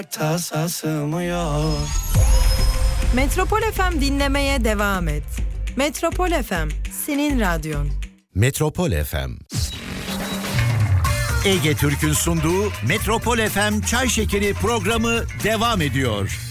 Tasa sığmıyor. Metropol FM dinlemeye devam et. Metropol FM, senin radyon. Metropol FM. Ege Türk'ün sunduğu Metropol FM Çay Şekeri programı devam ediyor.